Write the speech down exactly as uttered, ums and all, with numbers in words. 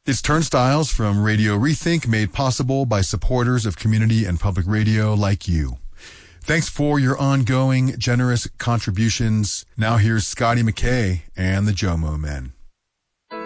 It's Turnstiles from Radio Rethink, made possible by supporters of community and public radio like you. Thanks for your ongoing, generous contributions. Now here's Scotty McKay and the Jomo Men.